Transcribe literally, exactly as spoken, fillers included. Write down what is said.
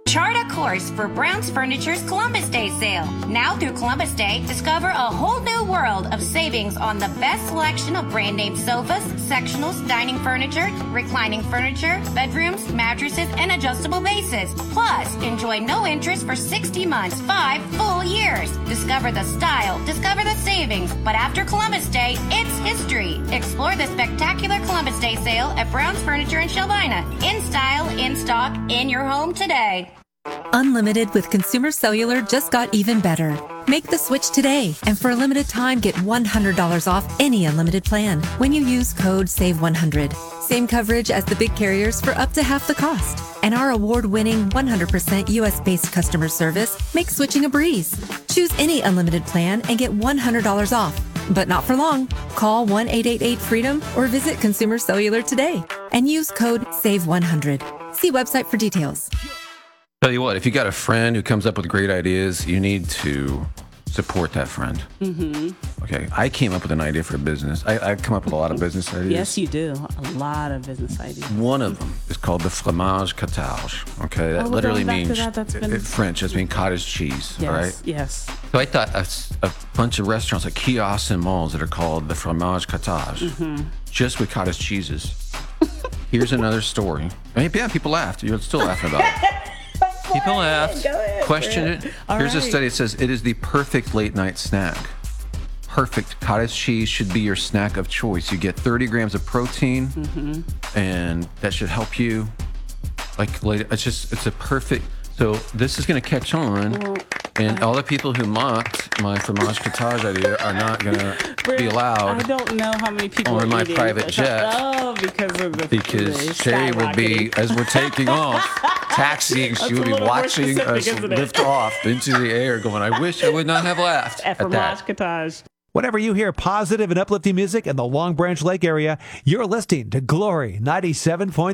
Chart a course for Brown's Furniture's Columbus Day sale. Now through Columbus Day, discover a whole new world of savings on the best selection of brand name sofas, sectionals, dining furniture, reclining furniture, bedrooms, mattresses, and adjustable bases. Plus, enjoy no interest for sixty months, five full years. Discover the style, discover the savings. But after Columbus Day, it's history. Explore the spectacular Columbus Day sale at Brown's Furniture in Shelvina. In style, in stock, in your home today. Unlimited with Consumer Cellular just got even better. Make the switch today, and for a limited time, get one hundred dollars off any unlimited plan when you use code save one hundred. Same coverage as the big carriers for up to half the cost. And our award-winning one hundred percent U S-based customer service makes switching a breeze. Choose any unlimited plan and get one hundred dollars off. But not for long. Call one eight eight eight freedom or visit Consumer Cellular today and use code save one hundred. See website for details. Tell you what, if you got a friend who comes up with great ideas, you need to support that friend. Mm-hmm. Okay, I came up with an idea for a business. I, I come up with a lot of business ideas. Yes, you do. A lot of business ideas. One of them is called the fromage cottage. Okay, that Oh, we're literally going back means to that. That's been- it- French. It's mean cottage cheese. Yes, All right. yes. So I thought a, s- a bunch of restaurants, like kiosks and malls, that are called the fromage cottage, Mm-hmm. just with cottage cheeses. Here's another story. I mean, yeah, people laughed. You're still laughing about it. People laughed. Go ahead, Question Brett. it. All Here's a right. study that says it is the perfect late night snack. Perfect. Cottage cheese should be your snack of choice. You get thirty grams of protein, Mm-hmm. and that should help you. Like, late- it's just, it's a perfect. So this is going to catch on, Well, and all the people who mocked my fromage cottage idea are not going to be Brett, allowed. I don't know how many people on are my eating private it. jet. Oh, because of the Because the Shay will be, skyrocketing. as we're taking off, taxiing, she That's will a be little more watching specific, us isn't it? lift off into the air going, I wish I would not have laughed At at that. fromage cottage. Whenever you hear positive and uplifting music in the Long Branch Lake area, you're listening to Glory ninety-seven point three.